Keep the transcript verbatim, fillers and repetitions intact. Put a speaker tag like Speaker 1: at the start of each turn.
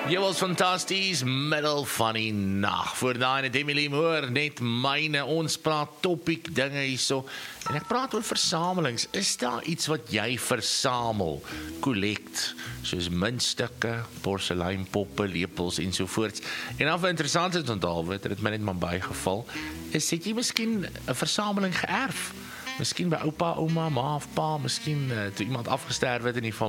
Speaker 1: Jy was fantasties, middel van die nag. Voor daai net Emily Moore, net myne, ons praat topic dinge hierso. En ek praat oor versamelings. Is daar iets wat jy versamel, collect, soos muntstukke, porseleinpoppe, lepels ensovoorts. En dan wat interessant is onthou, weet dit my net maar bygeval, is het jy miskien 'n versameling geërf? Miskien by oupa, ouma, ma of pa, miskien uh, toe iemand afgesterf het in die familie.